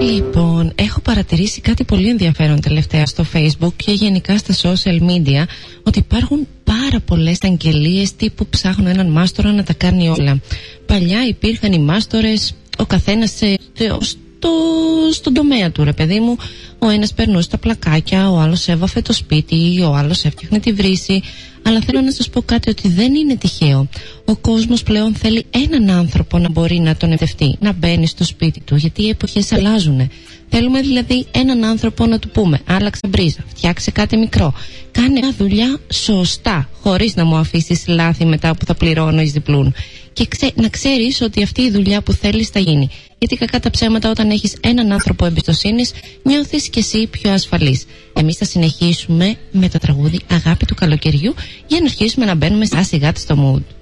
Λοιπόν, έχω παρατηρήσει κάτι πολύ ενδιαφέρον τελευταία στο Facebook και γενικά στα social media, ότι υπάρχουν πάρα πολλές αγγελίες τύπου ψάχνουν έναν μάστορα να τα κάνει όλα. Παλιά υπήρχαν οι μάστορες, ο καθένας στον τομέα του, ρε παιδί μου. Ο ένας περνούσε τα πλακάκια, ο άλλος έβαφε το σπίτι, ο άλλος έφτιαχνε τη βρύση. Αλλά θέλω να σας πω κάτι, ότι δεν είναι τυχαίο. Ο κόσμος πλέον θέλει έναν άνθρωπο να μπορεί να τον εμπιστευτεί, να μπαίνει στο σπίτι του, γιατί οι εποχές αλλάζουν. Θέλουμε δηλαδή έναν άνθρωπο να του πούμε: άλλαξε μπρίζα, φτιάξε κάτι μικρό, κάνε μια δουλειά σωστά, χωρίς να μου αφήσεις λάθη μετά που θα πληρώνω εις διπλούν. Και να ξέρεις ότι αυτή η δουλειά που θέλεις θα γίνει. Γιατί κακά τα ψέματα, όταν έχεις έναν άνθρωπο εμπιστοσύνης, νιώθεις κι εσύ πιο ασφαλής. Εμείς θα συνεχίσουμε με το τραγούδι Αγάπη του Καλοκαιριού για να αρχίσουμε να μπαίνουμε σιγά σιγά στο mood.